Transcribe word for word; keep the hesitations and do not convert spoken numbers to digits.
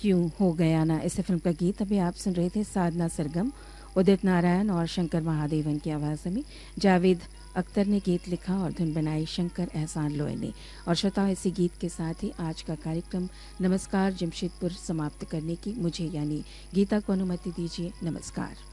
क्यों हो गया ना, इस फिल्म का गीत अभी आप सुन रहे थे। साधना सरगम, उदित नारायण और शंकर महादेवन की आवाज़ में। जावेद अख्तर ने गीत लिखा और धुन बनाई शंकर एहसान लोय ने। और श्रोताओं, इसी गीत के साथ ही आज का कार्यक्रम नमस्कार जमशेदपुर समाप्त करने की मुझे यानी गीता को अनुमति दीजिए। नमस्कार।